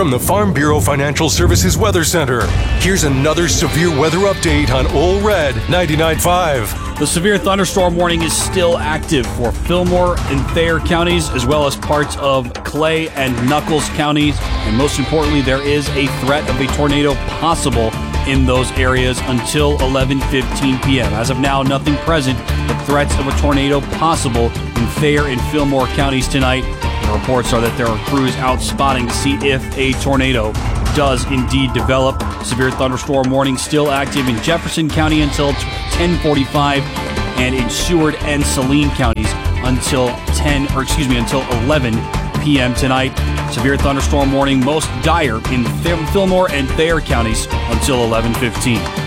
from the Farm Bureau Financial Services Weather Center. Here's another severe weather update on Ole Red 99.5. The severe thunderstorm warning is still active for Fillmore and Thayer counties, as well as parts of Clay and Nuckolls counties. And most importantly, there is a threat of a tornado possible in those areas until 11:15 p.m. As of now, nothing present, but threats of a tornado possible in Thayer and Fillmore counties tonight. The reports are that there are crews out spotting to see if a tornado does indeed develop. Severe thunderstorm warning still active in Jefferson County until 10:45, and in Seward and Saline counties until 11 p.m. tonight. Severe thunderstorm warning most dire in Fillmore and Thayer counties until 11:15.